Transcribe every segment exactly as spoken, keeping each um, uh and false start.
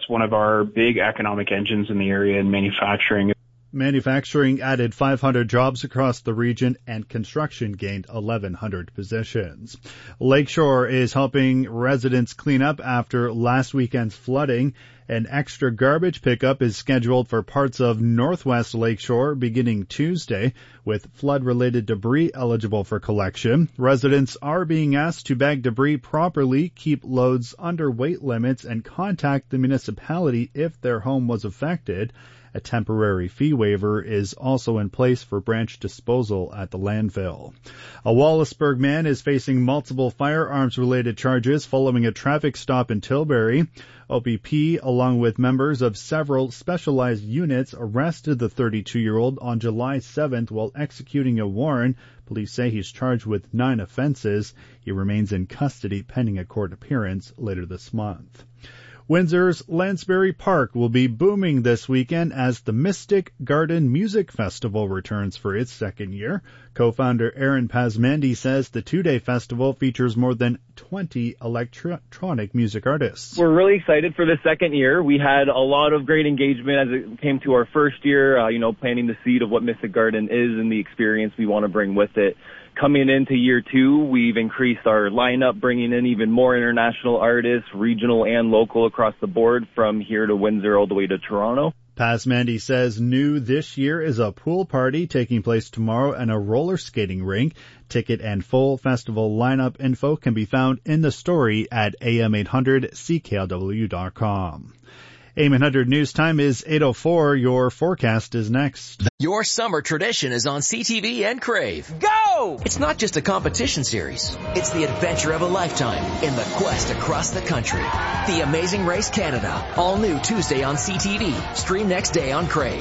That's one of our big economic engines in the area in manufacturing. Manufacturing added five hundred jobs across the region, and construction gained eleven hundred positions. Lakeshore is helping residents clean up after last weekend's flooding. An extra garbage pickup is scheduled for parts of Northwest Lakeshore beginning Tuesday, with flood-related debris eligible for collection. Residents are being asked to bag debris properly, keep loads under weight limits, and contact the municipality if their home was affected. A temporary fee waiver is also in place for branch disposal at the landfill. A Wallaceburg man is facing multiple firearms-related charges following a traffic stop in Tilbury. O P P, along with members of several specialized units, arrested the thirty-two-year-old on July seventh while executing a warrant. Police say he's charged with nine offenses. He remains in custody pending a court appearance later this month. Windsor's Lansbury Park will be booming this weekend as the Mystic Garden Music Festival returns for its second year. Co-founder Aaron Pasmandy says the two-day festival features more than twenty electronic music artists. We're really excited for the second year. We had a lot of great engagement as it came to our first year, uh, you know, planting the seed of what Mystic Garden is and the experience we want to bring with it. Coming into year two, we've increased our lineup, bringing in even more international artists, regional and local across the board, from here to Windsor all the way to Toronto. Pasmandy says new this year is a pool party taking place tomorrow and a roller skating rink. Ticket and full festival lineup info can be found in the story at A M eight hundred C K L W dot com. A M eight hundred News Time is eight oh four. Your forecast is next. Your summer tradition is on C T V and Crave. Go! It's not just a competition series. It's the adventure of a lifetime in the quest across the country. The Amazing Race Canada. All new Tuesday on C T V. Stream next day on Crave.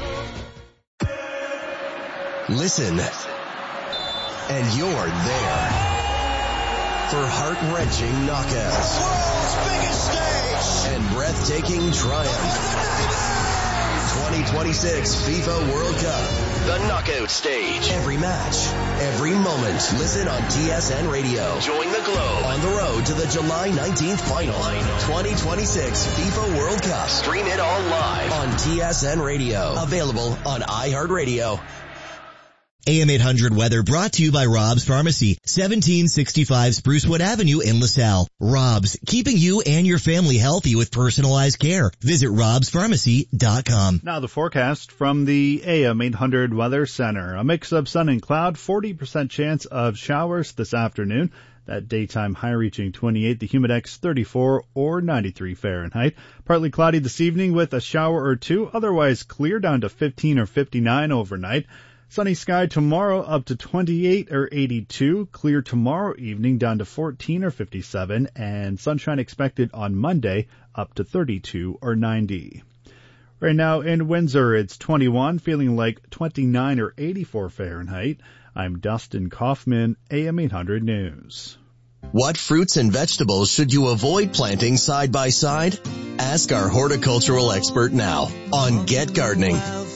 Listen. And you're there. For heart-wrenching knockouts. World's biggest stage. And breathtaking triumph. twenty twenty-six FIFA World Cup. The knockout stage. Every match. Every moment. Listen on T S N Radio. Join the Globe on the road to the July nineteenth final. twenty twenty-six FIFA World Cup. Stream it all live on T S N Radio. Available on iHeartRadio. A M eight hundred weather brought to you by Rob's Pharmacy, seventeen sixty-five Sprucewood Avenue in LaSalle. Rob's, keeping you and your family healthy with personalized care. Visit robs pharmacy dot com. Now the forecast from the A M eight hundred Weather Center. A mix of sun and cloud, forty percent chance of showers this afternoon. That daytime high reaching twenty-eight, the humidex thirty-four or ninety-three Fahrenheit. Partly cloudy this evening with a shower or two, otherwise clear down to fifteen or fifty-nine overnight. Sunny sky tomorrow up to twenty-eight or eighty-two. Clear tomorrow evening down to fourteen or fifty-seven. And sunshine expected on Monday up to thirty-two or ninety. Right now in Windsor, it's twenty-one, feeling like twenty-nine or eighty-four Fahrenheit. I'm Dustin Kaufman, A M eight hundred News. What fruits and vegetables should you avoid planting side by side? Ask our horticultural expert now on Get Gardening.